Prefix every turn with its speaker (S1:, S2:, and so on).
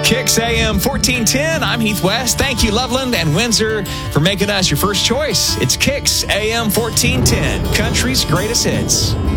S1: Kicks AM 1410. I'm Heath West. Thank you, Loveland and Windsor, for making us your first choice. It's Kicks AM 1410, country's greatest hits.